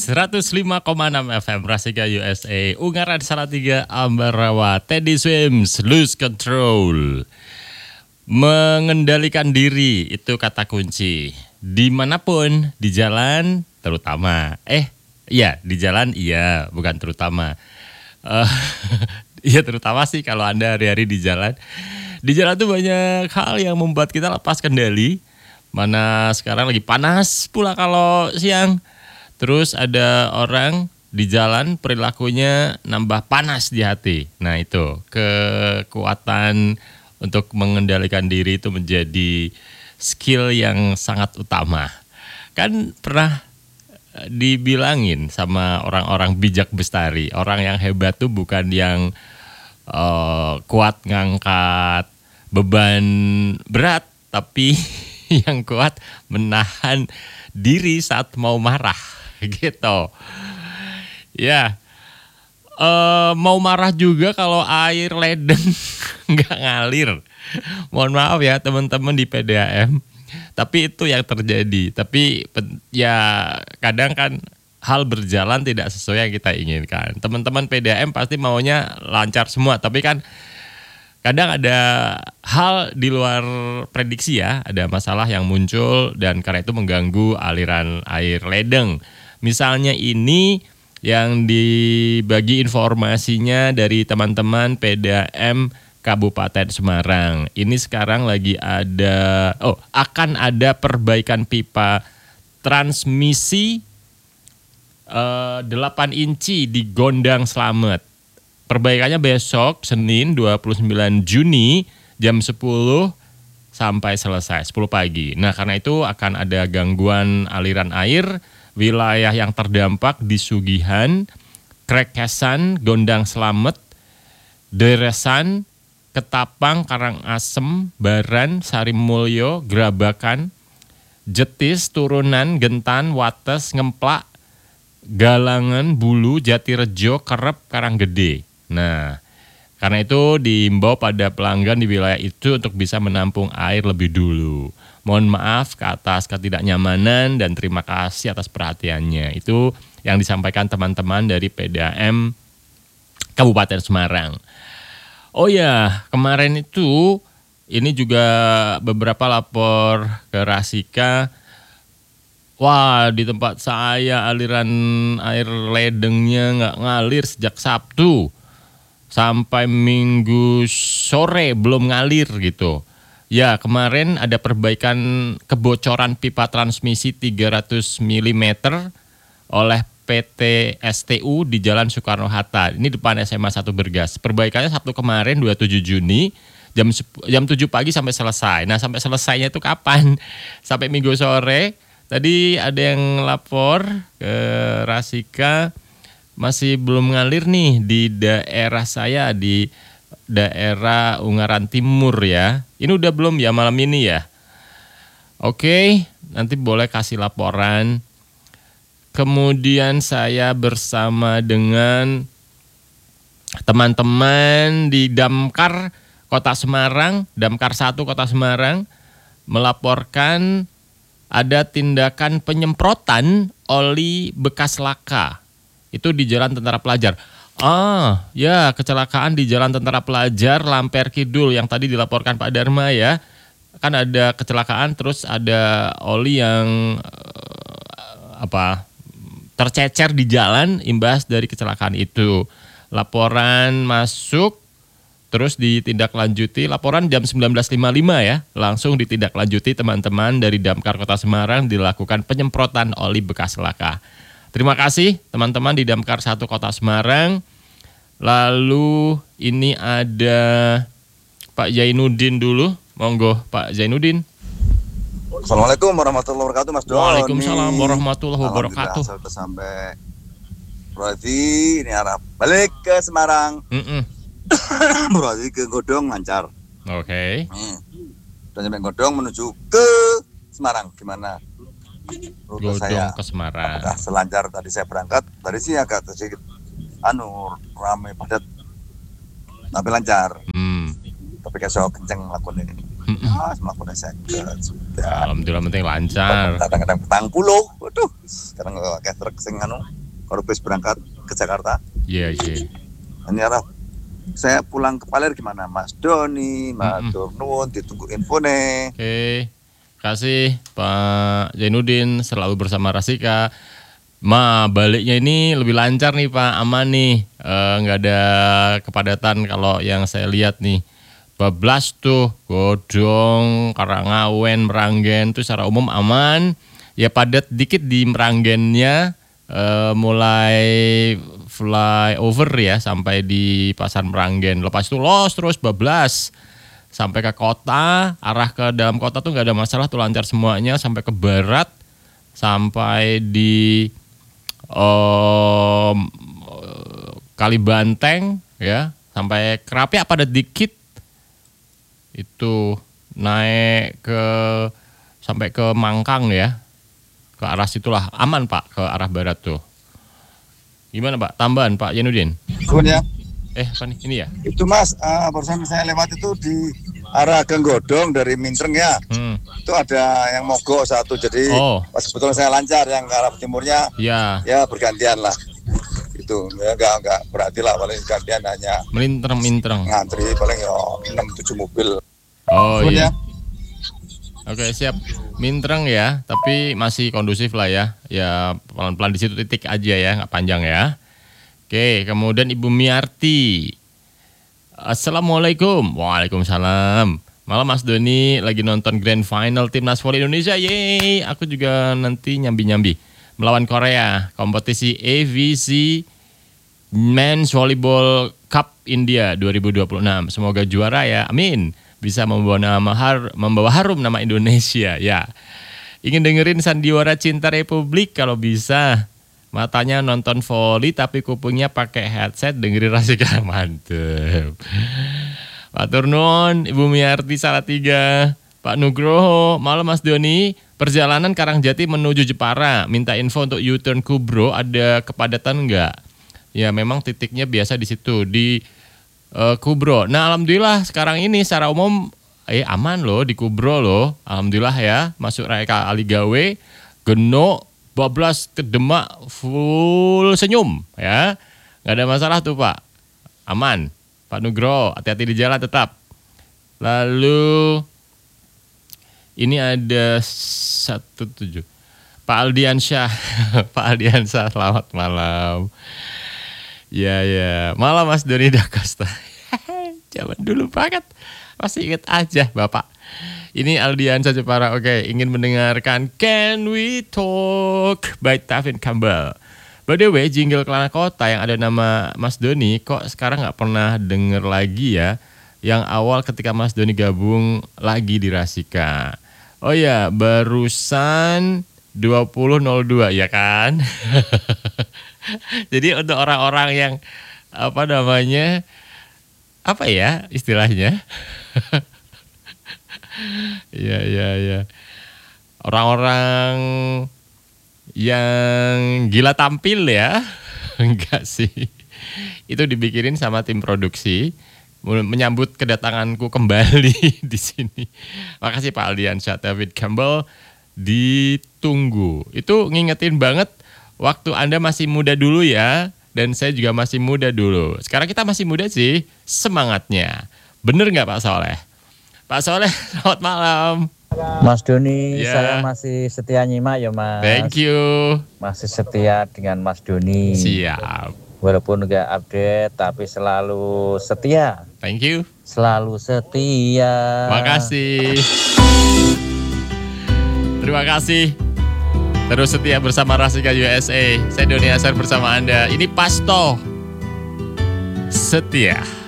105,6 FM Rasika USA, Ungaran Salatiga, Ambarawa, Teddy Swims, Lose Control. Mengendalikan diri itu kata kunci. Dimanapun, di jalan terutama. Di jalan iya, bukan terutama. Iya terutama sih kalau Anda hari-hari di jalan. Di jalan tuh banyak hal yang membuat kita lepas kendali. Mana sekarang lagi panas pula kalau siang. Terus ada orang di jalan perilakunya nambah panas di hati. Nah itu kekuatan untuk mengendalikan diri itu menjadi skill yang sangat utama. Kan pernah dibilangin sama orang-orang bijak bestari, orang yang hebat tuh bukan yang kuat ngangkat beban berat, tapi yang kuat menahan diri saat mau marah. Gitu ya, mau marah juga kalau air ledeng nggak ngalir. Mohon maaf ya teman-teman di PDAM, tapi itu yang terjadi. Tapi ya kadang kan hal berjalan tidak sesuai yang kita inginkan. Teman-teman PDAM pasti maunya lancar semua, tapi kan kadang ada hal di luar prediksi ya, ada masalah yang muncul dan karena itu mengganggu aliran air ledeng. Misalnya ini yang dibagi informasinya dari teman-teman PDAM Kabupaten Semarang. Ini sekarang lagi akan ada perbaikan pipa transmisi 8 inci di Gondang Slamet. Perbaikannya besok Senin 29 Juni jam 10 sampai selesai 10 pagi. Nah karena itu akan ada gangguan aliran air. Wilayah yang terdampak di Sugihan, Krekesan, Gondang Slamet, Deresan, Ketapang, Karangasem, Baran, Sarimulyo, Grabakan, Jetis, Turunan, Gentan, Wates, Ngemplak, Galangan, Bulu, Jatirejo, Kerep, Karanggede. Nah, karena itu diimbau pada pelanggan di wilayah itu untuk bisa menampung air lebih dulu. Mohon maaf atas ketidaknyamanan dan terima kasih atas perhatiannya. Itu yang disampaikan teman-teman dari PDAM Kabupaten Semarang. Oh ya, kemarin itu ini juga beberapa lapor ke Rasika. Wah, di tempat saya aliran air ledengnya nggak ngalir sejak Sabtu. Sampai Minggu sore belum ngalir gitu. Ya, kemarin ada perbaikan kebocoran pipa transmisi 300 mm oleh PT STU di Jalan Soekarno-Hatta. Ini depan SMA 1 Bergas. Perbaikannya Sabtu kemarin 27 Juni jam 7 pagi sampai selesai. Nah, sampai selesainya itu kapan? Sampai Minggu sore. Tadi ada yang lapor ke Rasika masih belum ngalir nih di daerah saya di daerah Ungaran Timur ya. Ini udah belum ya malam ini ya? Oke, nanti boleh kasih laporan. Kemudian saya bersama dengan teman-teman di Damkar Kota Semarang, Damkar 1 Kota Semarang, melaporkan ada tindakan penyemprotan oli bekas laka. Itu di Jalan Tentara Pelajar. Ya, kecelakaan di Jalan Tentara Pelajar Lamper Kidul yang tadi dilaporkan Pak Dharma ya. Kan ada kecelakaan terus ada oli yang tercecer di jalan imbas dari kecelakaan itu. Laporan masuk terus ditindaklanjuti. Laporan jam 19.55 ya. Langsung ditindaklanjuti teman-teman dari Damkar Kota Semarang dilakukan penyemprotan oli bekas laka. Terima kasih teman-teman di Damkar 1 Kota Semarang. Lalu ini ada Pak Zainuddin dulu. Monggo Pak Zainuddin. Assalamualaikum warahmatullahi wabarakatuh Mas Doni. Waalaikumsalam warahmatullahi wabarakatuh. Sampai berarti ini arah balik ke Semarang. Berarti ke Godong lancar. Oke. Dan sampai Godong menuju ke Semarang. Gimana? Godong saya ke Semarang. Apakah selancar tadi saya berangkat? Tadi sih agak sedikit ramai padat, tapi lancar. Tapi kayak kenceng lakukan ini. Melakukan saya sudah. Alhamdulillah penting lancar. Kadang-kadang petang pulau, waduh. Sekarang kayak truk sing kalau bis berangkat ke Jakarta. Iya. Ini arah saya pulang ke Paler gimana, Mas Doni, matur nuwun, ditunggu info nih. Oke, kasih Pak Zainuddin selalu bersama Rasika. Baliknya ini lebih lancar nih Pak, aman nih, nggak ada kepadatan kalau yang saya lihat nih. Bablas tuh, Godong, Karangawen, Meranggen tuh secara umum aman. Ya padat dikit di Meranggennya, mulai flyover ya sampai di Pasar Meranggen. Lepas itu los terus bablas sampai ke kota, arah ke dalam kota tuh nggak ada masalah tuh, lancar semuanya sampai ke barat, sampai di Kalibanteng ya, sampai Krapia padat dikit. Itu naik ke sampai ke Mangkang ya, ke arah situlah aman Pak, ke arah barat tuh. Gimana Pak, tambahan Pak Zainuddin? Ya. Apa nih, ini ya? Itu Mas, barusan saya lewat itu di arah Genggodong dari Mintreng ya. Itu ada yang mogok satu, jadi pas sebetulnya saya lancar, yang ke arah timurnya ya bergantian lah. Itu ya enggak berarti lah, paling gantian hanya Mintreng ngantri paling 6-7 mobil. Iya. Oke, siap. Mintreng ya, tapi masih kondusif lah ya. Ya pelan-pelan di situ, titik aja ya, nggak panjang ya. Oke, kemudian Ibu Miarti. Assalamualaikum. Waalaikumsalam. Malam Mas Doni, lagi nonton Grand Final Timnas Voli Indonesia. Yeay, aku juga nanti nyambi-nyambi melawan Korea, kompetisi AVC Men's Volleyball Cup India 2026. Semoga juara ya, amin. Bisa membawa harum nama Indonesia ya. Ingin dengerin sandiwara cinta Republik kalau bisa. Matanya nonton voli tapi kupingnya pakai headset dengerin Rasika. Mantep. Matur nuwun Ibu Miarti Salatiga. Pak Nugroho, malam Mas Doni. Perjalanan Karangjati menuju Jepara. Minta info untuk U-turn Kubro, ada kepadatan enggak? Ya memang titiknya biasa di situ di Kubro. Nah alhamdulillah sekarang ini secara umum aman loh di Kubro loh. Alhamdulillah ya, masuk Reka Aligawe, Geno, bablas ke Demak full senyum ya. Nggak ada masalah tuh Pak. Aman. Pak Nugroho, hati-hati di jalan tetap. Lalu ini ada 17. Pak Aldiansyah. Pak Aldiansyah, selamat malam. Ya, malam Mas Doni Dakosta. Zaman dulu banget, masih inget aja Bapak. Ini Aldiansyah Jepara, oke, ingin mendengarkan Can We Talk by Tavin Campbell. By the way, jingle Kelana Kota yang ada nama Mas Doni, kok sekarang gak pernah denger lagi ya? Yang awal ketika Mas Doni gabung lagi di Rasika. Oh ya, barusan 20.02 ya kan? Jadi untuk orang-orang yang apa ya istilahnya? Iya. Orang-orang yang gila tampil ya. Enggak sih. Itu dibikinin sama tim produksi menyambut kedatanganku kembali di sini. Makasih Pak Aldiansyah. David Campbell, ditunggu. Itu ngingetin banget waktu Anda masih muda dulu ya, dan saya juga masih muda dulu. Sekarang kita masih muda sih, semangatnya. Bener nggak Pak Soleh? Pak Soleh, selamat malam. Mas Doni, saya masih setia nyimak ya Mas. Thank you. Masih setia dengan Mas Doni. Siap. Walaupun nggak update, tapi selalu setia. Thank you. Selalu setia. Makasih. Terima kasih. Terus setia bersama Rasika USA. Saya Doni Asar bersama Anda. Ini Pasto. Setia.